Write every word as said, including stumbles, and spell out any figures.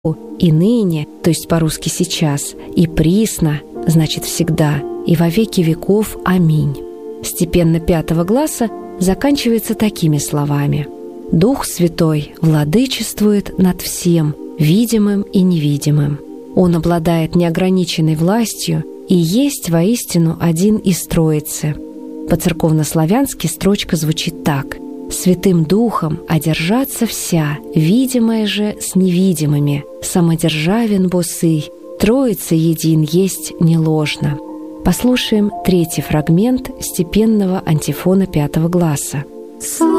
и ныне, то есть по-русски сейчас, и присно, значит всегда, и во веки веков. Аминь. Степенно пятого гласа заканчивается такими словами: «Дух Святой владычествует над всем, видимым и невидимым. Он обладает неограниченной властью и есть воистину один из Троицы». По-церковнославянски строчка звучит так: «Святым Духом одержаться вся, видимое же с невидимыми, самодержавен босый, Троица един есть не ложно». Послушаем третий фрагмент степенного антифона пятого гласа.